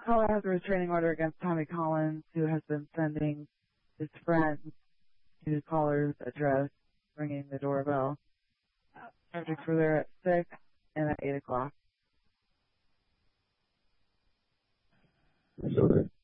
Colorado has a restraining order against Tommy Collins, who has been sending his friends to the caller's address, ringing the doorbell. Subjects were there at 6 and at 8 o'clock. So